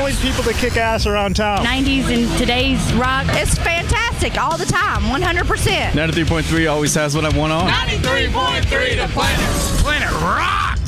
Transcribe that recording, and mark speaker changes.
Speaker 1: always people that kick ass around town.
Speaker 2: 90s and today's rock.
Speaker 3: It's fantastic all the time, 100%.
Speaker 4: 93.3 always has what I want on.
Speaker 5: 93.3 The Planet. Planet Rock.